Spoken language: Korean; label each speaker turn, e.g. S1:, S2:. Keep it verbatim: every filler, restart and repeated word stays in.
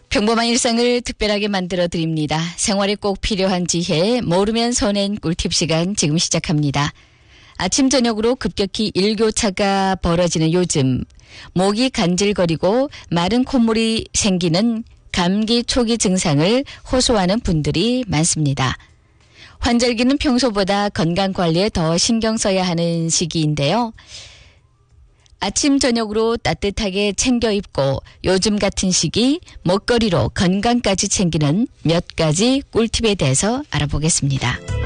S1: 평범한 일상을 특별하게 만들어 드립니다. 생활에 꼭 필요한 지혜, 모르면 손해인 꿀팁 시간 지금 시작합니다. 아침 저녁으로 급격히 일교차가 벌어지는 요즘, 목이 간질거리고 마른 콧물이 생기는 감기 초기 증상을 호소하는 분들이 많습니다. 환절기는 평소보다 건강관리에 더 신경 써야 하는 시기인데요. 아침 저녁으로 따뜻하게 챙겨 입고 요즘 같은 시기 먹거리로 건강까지 챙기는 몇 가지 꿀팁에 대해서 알아보겠습니다.